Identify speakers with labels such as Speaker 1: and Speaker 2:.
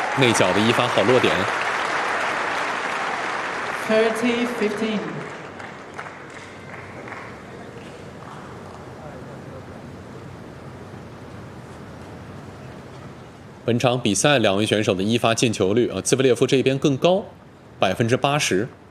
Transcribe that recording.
Speaker 1: 内角的一发好落点。
Speaker 2: 30-15.
Speaker 1: 本场比赛两位选手的一发进球率啊，兹维列夫这边更高，80%。